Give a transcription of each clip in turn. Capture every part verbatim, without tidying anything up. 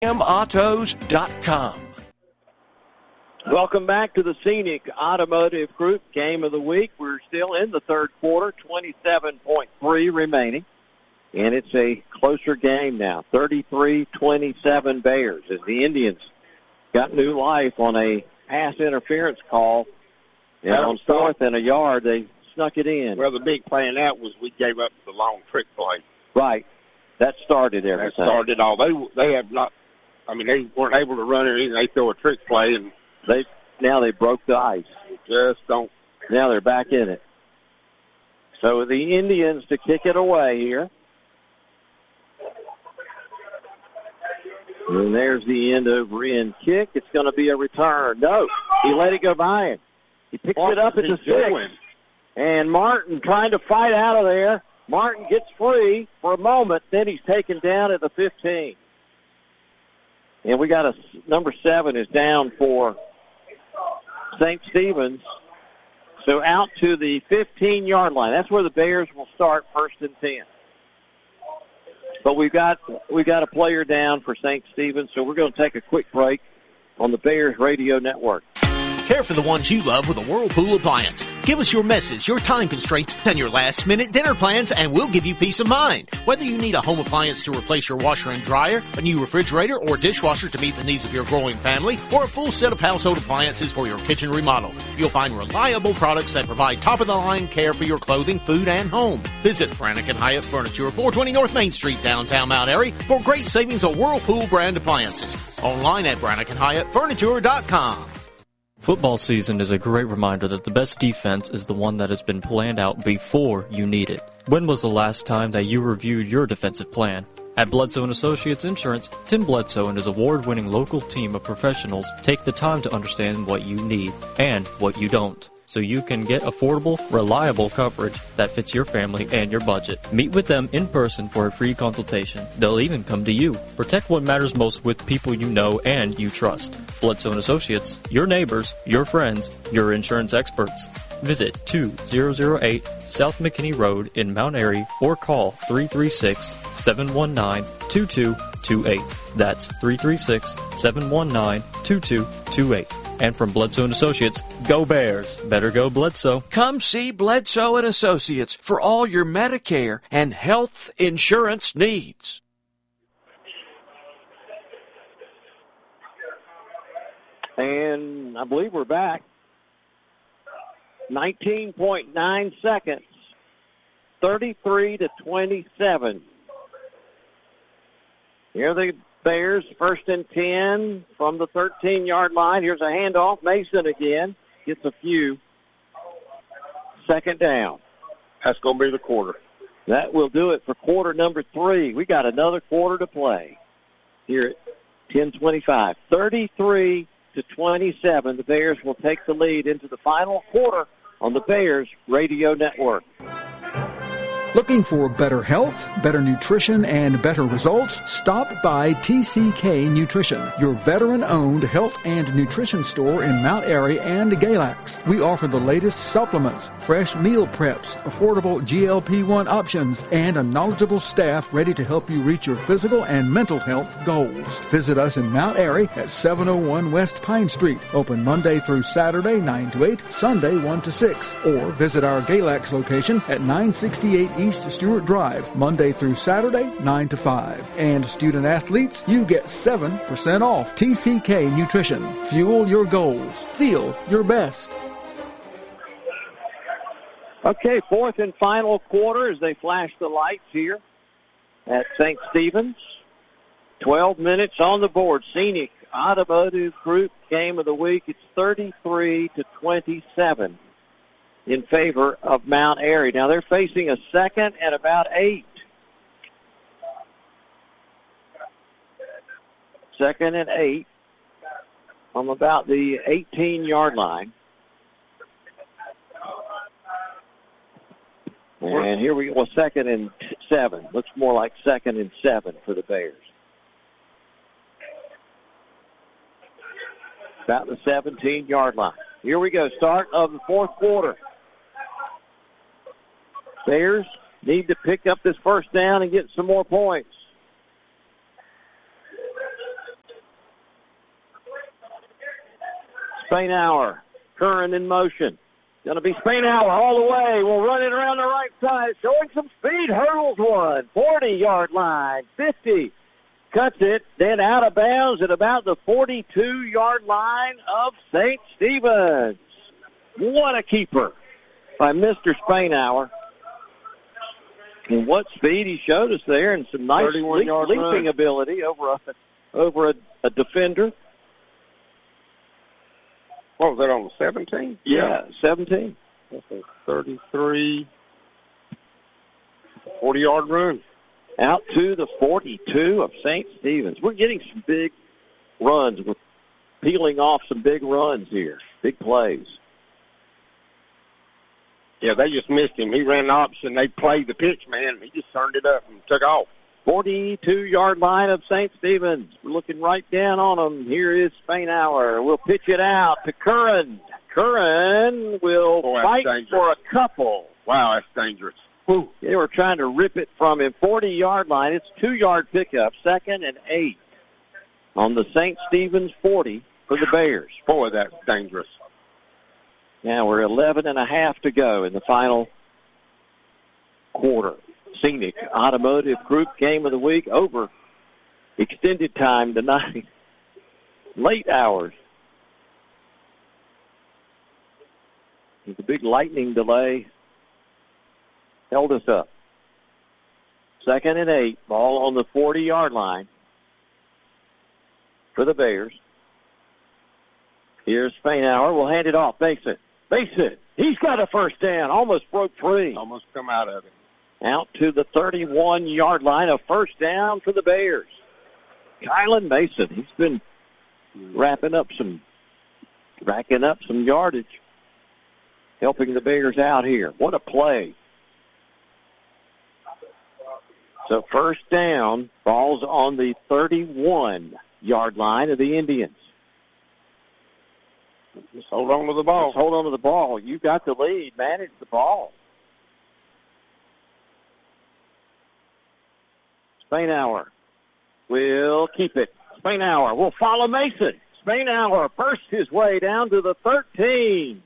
autos dot com. Welcome back to the Scenic Automotive Group Game of the Week. We're still in the third quarter, twenty-seven point three remaining. And it's a closer game now, thirty-three twenty-seven Bears, as the Indians got new life on a pass interference call. And on fourth and a yard, they snuck it in. Well, the big play in that was we gave up the long trick play. Right. That started everything. That started all. They they have not, I mean, they weren't able to run it. They throw a trick play, and they now they broke the ice. Just don't. Now they're back in it. So the Indians to kick it away here. And there's the end over end kick. It's going to be a return. No, he let it go by him. He picks it up at the six. And Martin trying to fight out of there. Martin gets free for a moment. Then he's taken down at the fifteen. And we got a number seven is down for Saint Stephen's. So out to the fifteen-yard line. That's where the Bears will start first and ten. But we've got we've got a player down for Saint Stephen's, so we're going to take a quick break on the Bears Radio Network. Care for the ones you love with a Whirlpool appliance. Give us your messes, your time constraints, and your last-minute dinner plans, and we'll give you peace of mind. Whether you need a home appliance to replace your washer and dryer, a new refrigerator or dishwasher to meet the needs of your growing family, or a full set of household appliances for your kitchen remodel, you'll find reliable products that provide top-of-the-line care for your clothing, food, and home. Visit Brannick and Hyatt Furniture, four twenty North Main Street, downtown Mount Airy, for great savings on Whirlpool brand appliances. Online at Brannick and Hyatt Furniture dot com. Football season is a great reminder that the best defense is the one that has been planned out before you need it. When was the last time that you reviewed your defensive plan? At Bledsoe and Associates Insurance, Tim Bledsoe and his award-winning local team of professionals take the time to understand what you need and what you don't, so you can get affordable, reliable coverage that fits your family and your budget. Meet with them in person for a free consultation. They'll even come to you. Protect what matters most with people you know and you trust. Bledsoe and Associates, your neighbors, your friends, your insurance experts. Visit two thousand eight South McKinney Road in Mount Airy or call three three six, seven one nine, two two two eight. That's three three six, seven one nine, two two two eight. And from Bledsoe and Associates, go Bears. Better go Bledsoe. Come see Bledsoe and Associates for all your Medicare and health insurance needs. And I believe we're back. nineteen point nine seconds. thirty-three to twenty-seven. Here the Bears, first and ten from the thirteen-yard line. Here's a handoff. Mason again gets a few. Second down. That's going to be the quarter. That will do it for quarter number three. We got another quarter to play here at ten twenty-five. thirty-three to twenty-seven. The Bears will take the lead into the final quarter on the Bears Radio Network. Looking for better health, better nutrition, and better results? Stop by T C K Nutrition, your veteran-owned health and nutrition store in Mount Airy and Galax. We offer the latest supplements, fresh meal preps, affordable G L P one options, and a knowledgeable staff ready to help you reach your physical and mental health goals. Visit us in Mount Airy at seven oh one West Pine Street, open Monday through Saturday nine to eight, Sunday one to six, or visit our Galax location at nine sixty-eight East Stewart Drive, Monday through Saturday, nine to five. And student athletes, you get seven percent off. T C K Nutrition. Fuel your goals. Feel your best. Okay, fourth and final quarter as they flash the lights here at Saint Stephen's. twelve minutes on the board. Scenic Automotive Group Game of the Week. It's thirty-three to twenty-seven. In favor of Mount Airy. Now they're facing a second and about eight. Second and eight from about the eighteen-yard line. And here we go. Well, second and seven. Looks more like second and seven for the Bears. About the seventeen-yard line. Here we go. Start of the fourth quarter. Bears need to pick up this first down and get some more points. Spainhour. Curran in motion. Going to be Spainhour all the way. We'll run it around the right side. Showing some speed. Hurdles one. forty-yard line. fifty. Cuts it. Then out of bounds at about the forty-two-yard line of Saint Stephen's. What a keeper by Mister Spainhour. And what speed he showed us there, and some nice leap, leaping run. ability over a, over a, a defender. What was that, on the seventeen? Yeah, seventeen. That's a thirty-three, forty-yard run. Out to the forty-two of Saint Stephen's. We're getting some big runs. We're peeling off some big runs here, big plays. Yeah, they just missed him. He ran the option. They played the pitch, man. He just turned it up and took off. forty-two-yard line of Saint Stephen's. We're looking right down on them. Here is Spainhour. We'll pitch it out to Curran. Curran will Boy, fight dangerous. for a couple. Wow, that's dangerous. Whew. They were trying to rip it from him. forty-yard line. It's two-yard pickup, second and eight on the Saint Stephen's forty for the Bears. Boy, that's dangerous. Now we're eleven and a half to go in the final quarter. Scenic Automotive Group Game of the Week over extended time tonight. Late hours. The big lightning delay held us up. Second and eight. Ball on the forty-yard line for the Bears. Here's Spainhour. We'll hand it off. Mason. Mason. He's got a first down. Almost broke free. Almost come out of it. Out to the thirty-one-yard line. A first down for the Bears. Kylan Mason. He's been wrapping up some, racking up some yardage, helping the Bears out here. What a play. So first down, ball's on the thirty-one-yard line of the Indians. Just hold on to the ball. Just hold on to the ball. You got the lead. Manage the ball. Spainhour will keep it. Spainhour will follow Mason. Spainhour bursts his way down to the thirteen.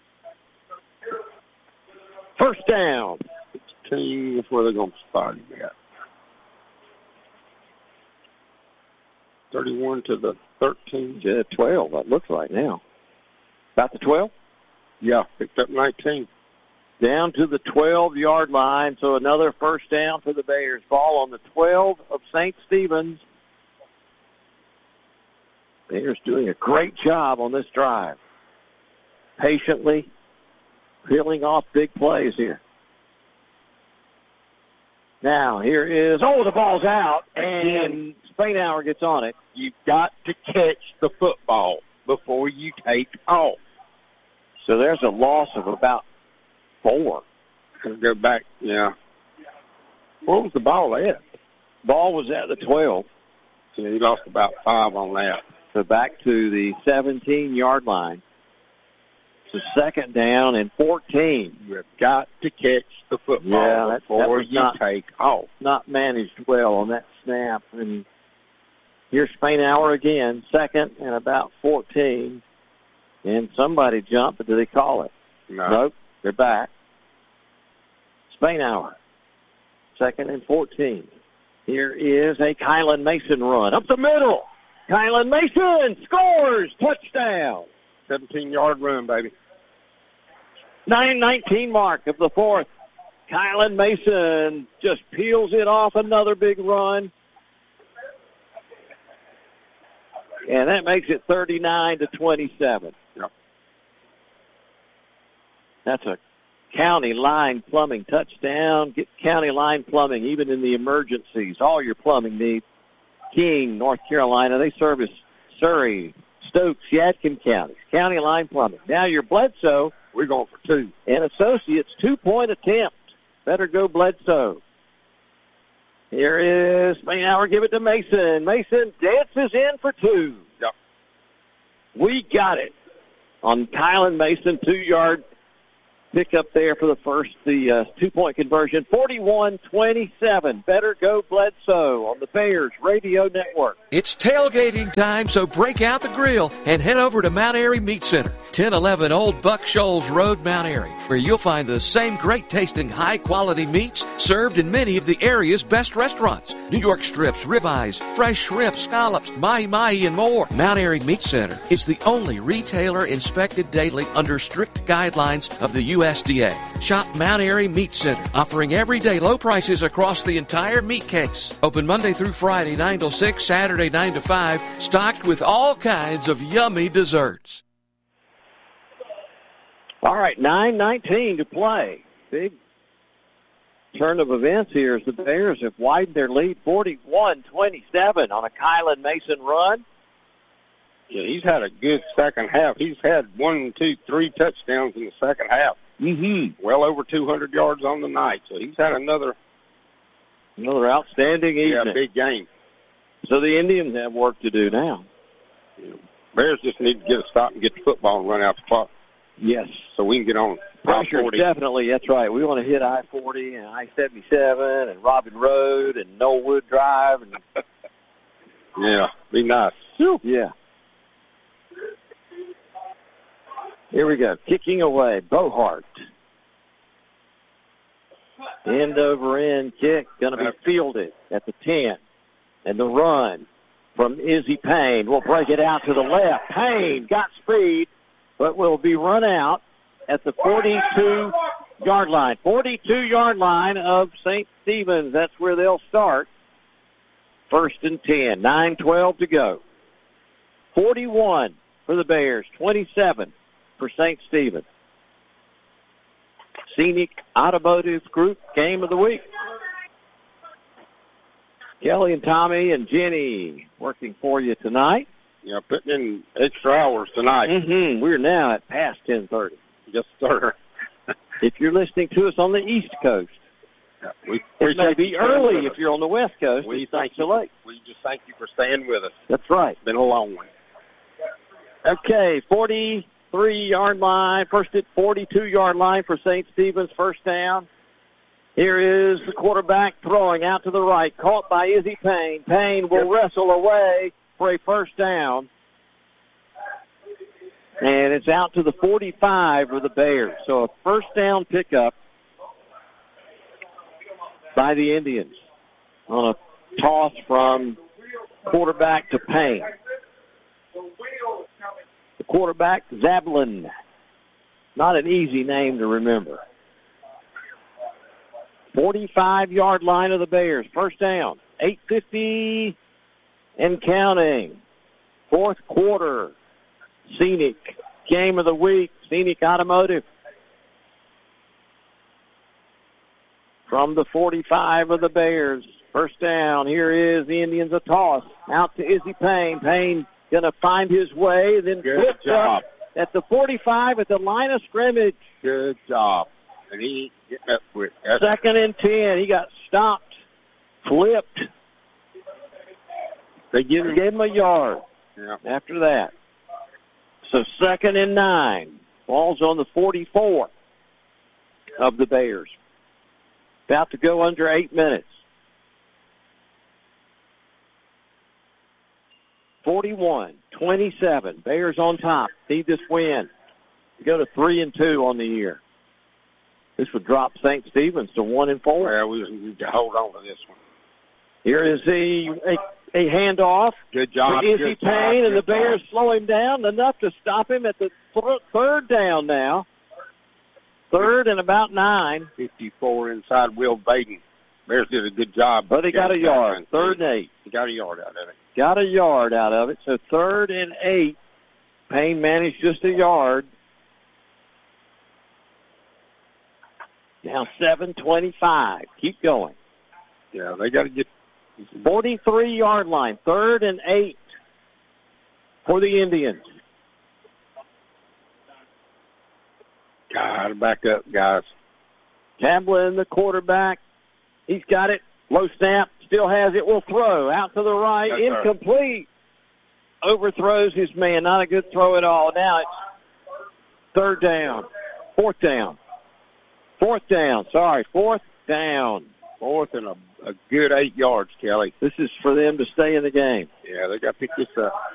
First down. sixteen is where they're going to spot him at. thirty-one to the thirteen. Yeah, twelve, that looks like now. About the twelve? Yeah, picked up nineteen. Down to the twelve-yard line, so another first down for the Bears. Ball on the twelve of Saint Stephen's. Bears doing a great job on this drive. Patiently peeling off big plays here. Now, here is, oh, the ball's out, and Spainhour gets on it. You've got to catch the football before you take off. So there's a loss of about four. Gonna go back, yeah. Where was the ball at? Ball was at the twelve. So he lost about five on that. So back to the seventeen-yard line. So second down and fourteen. You've got to catch the football yeah, that, before that was you not, take off. Not managed well on that snap. And here's Spainhour again, second and about fourteen. And somebody jumped, but did they call it? No. Nope, they're back. Spainhour, second and fourteen. Here is a Kylan Mason run. Up the middle. Kylan Mason scores. Touchdown. seventeen-yard run, baby. nine nineteen mark of the fourth. Kylan Mason just peels it off, another big run. And that makes it thirty-nine to twenty-seven. Yep. That's a County Line Plumbing touchdown. Get County Line Plumbing, even in the emergencies. All your plumbing needs. King, North Carolina, they service Surrey, Stokes, Yadkin counties. County Line Plumbing. Now your Bledsoe. We're going for two. And Associates, two-point attempt. Better go Bledsoe. Here is Spainhour. Give it to Mason. Mason dances in for two. Yep. We got it on Kylan Mason, two-yard pickup there for the first, the uh, two-point conversion. forty-one twenty-seven. Better go Bledsoe on the Bears Radio Network. It's tailgating time, so break out the grill and head over to Mount Airy Meat Center, ten eleven Old Buck Shoals Road, Mount Airy, where you'll find the same great-tasting, high-quality meats served in many of the area's best restaurants. New York strips, ribeyes, fresh shrimp, scallops, mahi-mahi, and more. Mount Airy Meat Center is the only retailer inspected daily under strict guidelines of the U S D A. Shop Mount Airy Meat Center, offering everyday low prices across the entire meat case. Open Monday through Friday, nine till six, Saturday, nine to five, stocked with all kinds of yummy desserts. All right, nine nineteen to play. Big turn of events here as the Bears have widened their lead forty-one twenty-seven on a Kylan Mason run. Yeah, he's had a good second half. He's had one, two, three touchdowns in the second half. Mm-hmm. Well over two hundred yards on the night. So he's had another another outstanding evening. Yeah, big game. So the Indians have work to do now. Yeah. Bears just need to get a stop and get the football and run out the clock. Yes. So we can get on Pressure, I forty. Definitely, that's right. We want to hit I forty and I seventy-seven and Robin Road and Knollwood Drive. And yeah, be nice. Yeah. Here we go. Kicking away. Bohart. End over end kick. Going to be fielded at the ten. And the run from Izzy Payne. We'll break it out to the left. Payne got speed, but will be run out at the forty-two-yard line. forty-two-yard line of Saint Stephen's. That's where they'll start. First and ten. nine twelve to go. forty-one for the Bears. twenty-seven for Saint Stephen's. Scenic Automotive Group Game of the Week. Kelly and Tommy and Jenny working for you tonight. Yeah, putting in extra hours tonight. Mm-hmm. We're now at past ten thirty. Yes, sir. If you're listening to us on the East Coast, yeah, we it may be early if you're on the West Coast. We it's thank not so late. We just thank you for staying with us. That's right. It's been a long one. Okay, forty-three-yard line. First at forty-two-yard line for Saint Stephen's, first down. Here is the quarterback throwing out to the right, caught by Izzy Payne. Payne will yep. wrestle away for a first down. And it's out to the forty-five for the Bears. So a first down pickup by the Indians on a toss from quarterback to Payne. The quarterback, Zablin. Not an easy name to remember. forty-five-yard line of the Bears. First down. eight fifty and counting. Fourth quarter. Scenic Game of the Week. Scenic Automotive. From the forty-five of the Bears. First down. Here is the Indians a toss. Out to Izzy Payne. Payne going to find his way. Then Good job. Up at the forty-five at the line of scrimmage. Good job. And he getting up with Second and ten. He got stopped, flipped. They give, gave him a yard yeah. after that. So second and nine. Ball's on the forty-four of the Bears. About to go under eight minutes. forty-one twenty-seven. Bears on top. Need this win. Go to three and two on the year. This would drop Saint Stephen's to one and four. Yeah, we need to hold on to this one. Here is a a, a handoff. Good job. Izzy Good Payne, job. and the Good Bears job. slow him down enough to stop him at the th- third down now. Third and about nine. fifty-four inside Will Baden. Bears did a good job. But he got a yard. Third and eight. He got a yard out of it. Got a yard out of it. So third and eight. Payne managed just a yard. Now seven twenty-five. Keep going. Yeah, they got to get forty-three-yard line. Third and eight for the Indians. God, back up, guys. Tamblin, the quarterback. He's got it. Low snap. Still has it. Will throw. Out to the right. Yes, incomplete. Overthrows his man. Not a good throw at all. Now it's third down. Fourth down. Fourth down. Sorry, fourth down. Fourth and a, a good eight yards, Kelly. This is for them to stay in the game. Yeah, they got to pick this up.